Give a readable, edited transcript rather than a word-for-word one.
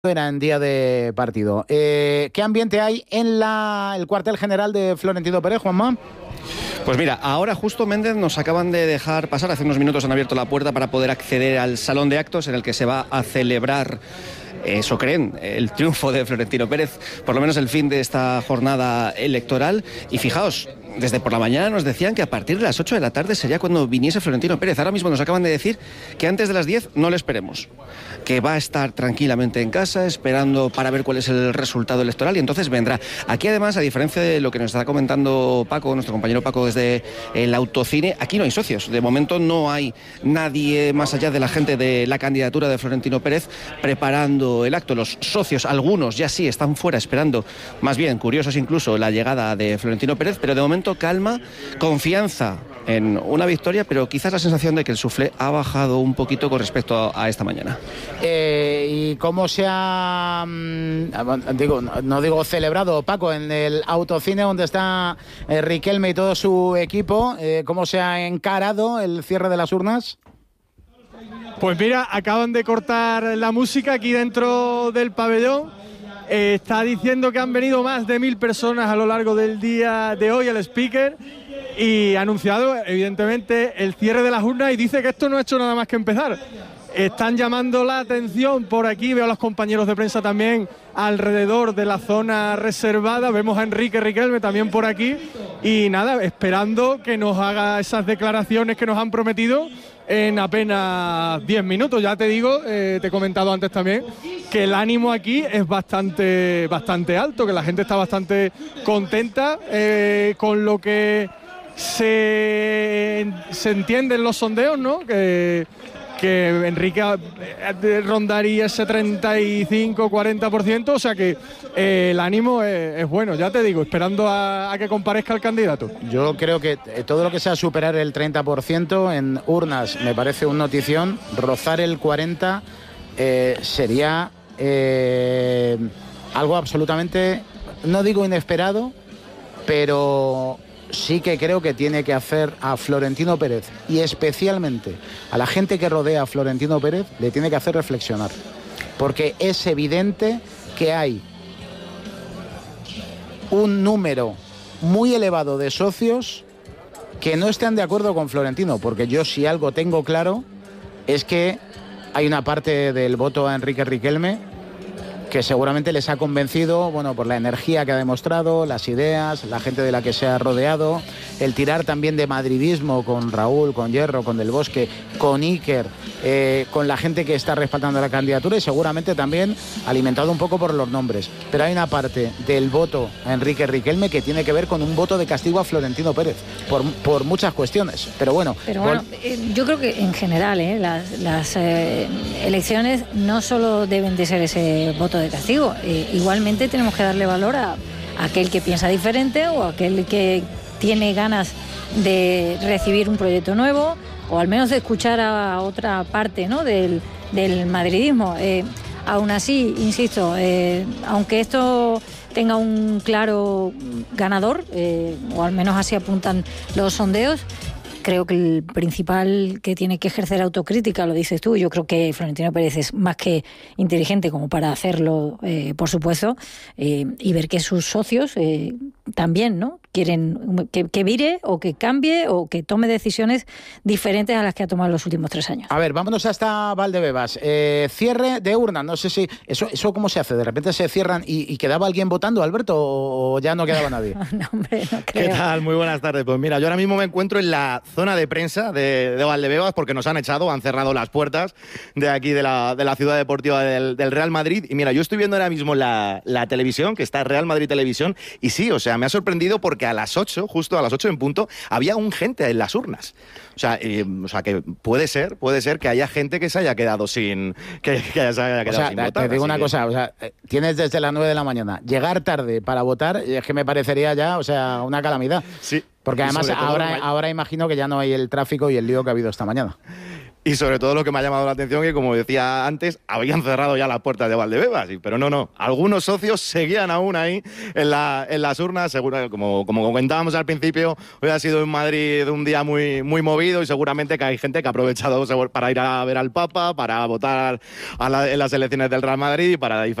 Era en día de partido. ¿Qué ambiente hay en el cuartel general de Florentino Pérez, Juanma? Pues mira, ahora justo Méndez nos acaban de dejar pasar, hace unos minutos han abierto la puerta para poder acceder al salón de actos en el que se va a celebrar, eso creen, el triunfo de Florentino Pérez, por lo menos el fin de esta jornada electoral. Y fijaos, desde por la mañana nos decían que a partir de las 8 de la tarde sería cuando viniese Florentino Pérez. Ahora mismo nos acaban de decir que antes de las 10 no le esperemos, que va a estar tranquilamente en casa esperando para ver cuál es el resultado electoral y entonces vendrá. Aquí además, a diferencia de lo que nos está comentando Paco, nuestro compañero Paco desde el autocine, aquí no hay socios. De momento no hay nadie más allá de la gente de la candidatura de Florentino Pérez preparando el acto. Los socios, algunos ya sí están fuera esperando, más bien curiosos incluso, la llegada de Florentino Pérez, pero de momento calma, confianza en una victoria, pero quizás la sensación de que el suflé ha bajado un poquito con respecto a esta mañana. ¿Y cómo se ha, no digo celebrado, Paco, en el autocine donde está Riquelme y todo su equipo? ¿Cómo se ha encarado el cierre de las urnas? Pues mira, acaban de cortar la música aquí dentro del pabellón. Está diciendo que han venido más de 1000 personas a lo largo del día de hoy, el speaker, y ha anunciado evidentemente el cierre de las urnas y dice que esto no ha hecho nada más que empezar. Están llamando la atención por aquí, veo a los compañeros de prensa también alrededor de la zona reservada, vemos a Enrique Riquelme también por aquí y nada, esperando que nos haga esas declaraciones que nos han prometido en apenas 10 minutos. Ya te digo, te he comentado antes también, que el ánimo aquí es bastante alto, que la gente está bastante contenta con lo que se entienden los sondeos, ¿no? Que Enrique rondaría ese 35-40%, o sea que el ánimo es bueno, ya te digo, esperando a que comparezca el candidato. Yo creo que todo lo que sea superar el 30% en urnas me parece un notición. Rozar el 40% sería algo absolutamente, no digo inesperado, pero sí que creo que tiene que hacer a Florentino Pérez y especialmente a la gente que rodea a Florentino Pérez, le tiene que hacer reflexionar, porque es evidente que hay un número muy elevado de socios que no están de acuerdo con Florentino, porque yo si algo tengo claro es que hay una parte del voto a Enrique Riquelme que seguramente les ha convencido, bueno, por la energía que ha demostrado, las ideas, la gente de la que se ha rodeado, el tirar también de madridismo con Raúl, con Hierro, con Del Bosque, con Iker, con la gente que está respaldando la candidatura y seguramente también alimentado un poco por los nombres. Pero hay una parte del voto a Enrique Riquelme que tiene que ver con un voto de castigo a Florentino Pérez, por muchas cuestiones. Pero bueno, yo creo que en general las elecciones no solo deben de ser ese voto de castigo, igualmente tenemos que darle valor a aquel que piensa diferente o aquel que tiene ganas de recibir un proyecto nuevo o al menos de escuchar a otra parte, ¿no?, del madridismo. Aún así, insisto, aunque esto tenga un claro ganador, o al menos así apuntan los sondeos, creo que el principal que tiene que ejercer autocrítica, lo dices tú, yo creo que Florentino Pérez es más que inteligente como para hacerlo, por supuesto, y ver que sus socios también, ¿no?, quieren que vire o que cambie o que tome decisiones diferentes a las que ha tomado en los últimos 3 años. A ver, vámonos hasta Valdebebas. Cierre de urna, no sé si... ¿Eso cómo se hace? ¿De repente se cierran y quedaba alguien votando, Alberto, o ya no quedaba nadie? No, hombre, no creo. ¿Qué tal? Muy buenas tardes. Pues mira, yo ahora mismo me encuentro en la zona de prensa de Valdebebas porque nos han cerrado las puertas de aquí de la ciudad deportiva del Real Madrid. Y mira, yo estoy viendo ahora mismo la televisión, que está Real Madrid Televisión, y sí, o sea, me ha sorprendido porque a las 8, justo a las 8 en punto, había gente en las urnas. O sea, que puede ser que haya gente que se haya quedado sin votar. Te digo una cosa, o sea, tienes desde las 9 de la mañana. Llegar tarde para votar es que me parecería ya, o sea, una calamidad. Sí. Porque además ahora imagino que ya no hay el tráfico y el lío que ha habido esta mañana. Y sobre todo lo que me ha llamado la atención, que como decía antes, habían cerrado ya las puertas de Valdebebas, pero no, algunos socios seguían aún ahí en las urnas, seguro, como comentábamos al principio, hoy ha sido en Madrid un día muy, muy movido y seguramente que hay gente que ha aprovechado para ir a ver al Papa, para votar en las elecciones del Real Madrid y para